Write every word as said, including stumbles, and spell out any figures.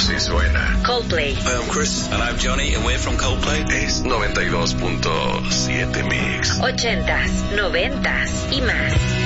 Así suena Coldplay. Hi, I'm Chris. And I'm Johnny, and we're from Coldplay. Es noventa y dos punto siete Mix. Ochentas, noventas y más.